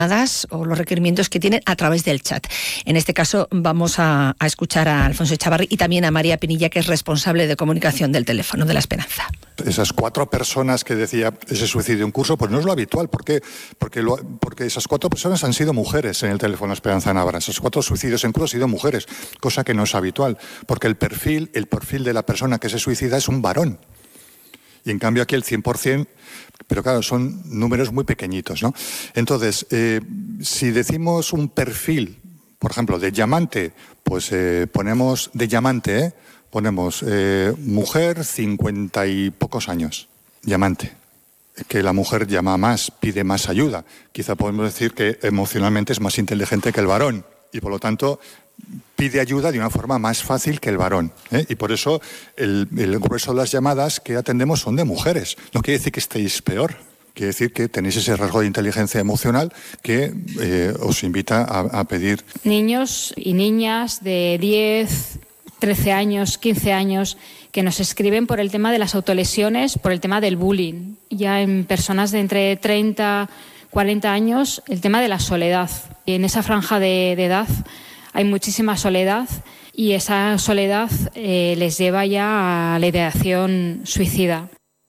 o los requerimientos que tienen a través del chat. En este caso vamos a escuchar a Alfonso Echavarri y también a María Pinilla, que es responsable de comunicación del teléfono de la Esperanza. Esas 4 personas que decía ese suicidio en curso, pues no es lo habitual. ¿Por qué? Porque esas 4 personas han sido mujeres en el teléfono Esperanza Navarra. Esos 4 suicidios en curso han sido mujeres, cosa que no es habitual, porque el perfil de la persona que se suicida es un varón. Y en cambio aquí el 100%, pero claro, son números muy pequeñitos, ¿no? Entonces, si decimos un perfil, por ejemplo, de llamante, pues ponemos de llamante, ponemos mujer 50 y pocos años, llamante. Que la mujer llama más, pide más ayuda. Quizá podemos decir que emocionalmente es más inteligente que el varón y por lo tanto pide ayuda de una forma más fácil que el varón, ¿eh? Y por eso el grueso de las llamadas que atendemos son de mujeres. No quiere decir que estéis peor, quiere decir que tenéis ese rasgo de inteligencia emocional que os invita a pedir. Niños y niñas de 10, 13 años, 15 años que nos escriben por el tema de las autolesiones, por el tema del bullying. Ya en personas de entre 30, 40 años, el tema de la soledad. Y en esa franja de edad hay muchísima soledad y esa soledad les lleva ya a la ideación suicida.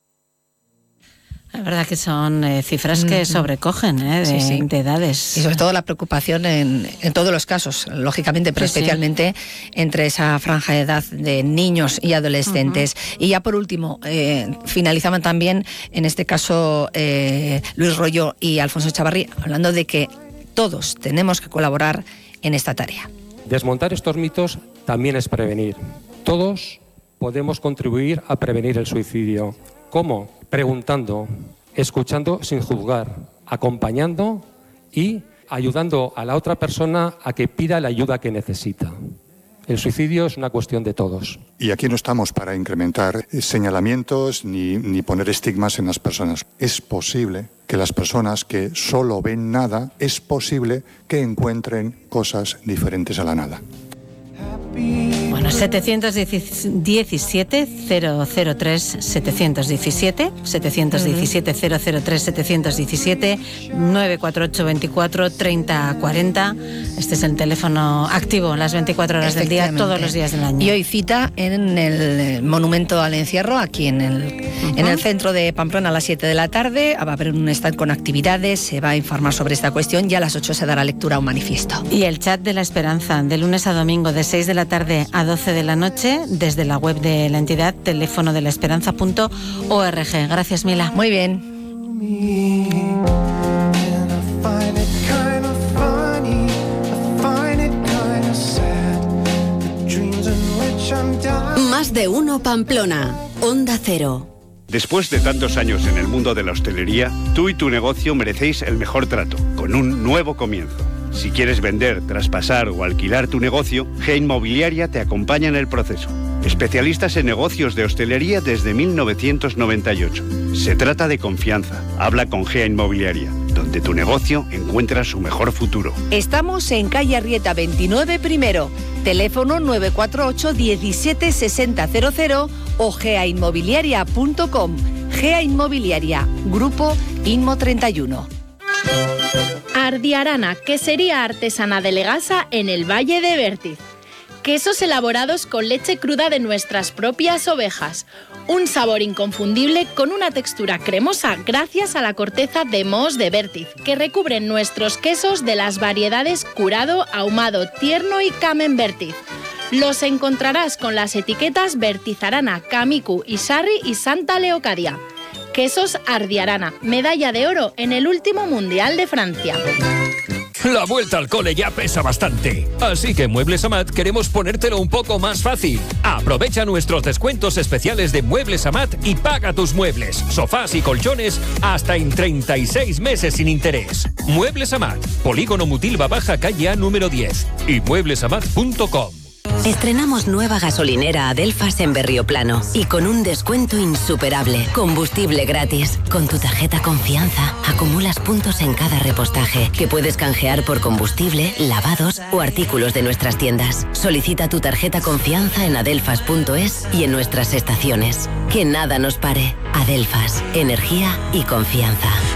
La verdad que son cifras que sobrecogen de edades. Y sobre todo la preocupación en todos los casos, lógicamente, pero especialmente entre esa franja de edad de niños y adolescentes. Y ya por último, finalizaban también, en este caso, Luis Royo y Alfonso Echavarri, hablando de que todos tenemos que colaborar en esta tarea. Desmontar estos mitos también es prevenir. Todos podemos contribuir a prevenir el suicidio. ¿Cómo? Preguntando, escuchando sin juzgar, acompañando y ayudando a la otra persona a que pida la ayuda que necesita. El suicidio es una cuestión de todos. Y aquí no estamos para incrementar señalamientos ni poner estigmas en las personas. Es posible que las personas que solo ven nada, es posible que encuentren cosas diferentes a la nada. Bueno, 717-003, 717-003-717, 948 24 30 40. Este es el teléfono activo las 24 horas del día, todos los días del año. Y hoy cita en el Monumento al Encierro, aquí en el centro de Pamplona, a las 7 de la tarde. Va a haber un stand con actividades, se va a informar sobre esta cuestión y a las 8 se dará lectura a un manifiesto. Y el chat de la Esperanza, de lunes a domingo, de 6 de la tarde a 12 de la noche, desde la web de la entidad, teléfono de la esperanza.org. Gracias, Mila. Muy bien. Más de uno Pamplona, Onda Cero. Después de tantos años en el mundo de la hostelería, tú y tu negocio merecéis el mejor trato, con un nuevo comienzo. Si quieres vender, traspasar o alquilar tu negocio, GEA Inmobiliaria te acompaña en el proceso. Especialistas en negocios de hostelería desde 1998. Se trata de confianza. Habla con GEA Inmobiliaria, donde tu negocio encuentra su mejor futuro. Estamos en calle Arrieta 29 primero. Teléfono 948 17 60 00 o geainmobiliaria.com. GEA Inmobiliaria, Grupo Inmo 31. Ardiarana, quesería artesana de Legasa en el Valle de Vértiz. Quesos elaborados con leche cruda de nuestras propias ovejas. Un sabor inconfundible con una textura cremosa gracias a la corteza de mohos de Vértiz, que recubren nuestros quesos de las variedades curado, ahumado, tierno y camembert. Los encontrarás con las etiquetas Vertizarana, Camicu, Isarri y Santa Leocadia. Quesos Ardiarana, medalla de oro en el último Mundial de Francia. La vuelta al cole ya pesa bastante, así que en Muebles Amat queremos ponértelo un poco más fácil. Aprovecha nuestros descuentos especiales de Muebles Amat y paga tus muebles, sofás y colchones hasta en 36 meses sin interés. Muebles Amat, Polígono Mutilva Baja, calle A número 10 y mueblesamat.com. Estrenamos nueva gasolinera Adelfas en Berrioplano y con un descuento insuperable. Combustible gratis. Con tu tarjeta Confianza acumulas puntos en cada repostaje que puedes canjear por combustible, lavados o artículos de nuestras tiendas. Solicita tu tarjeta Confianza en adelfas.es y en nuestras estaciones. Que nada nos pare. Adelfas, energía y confianza.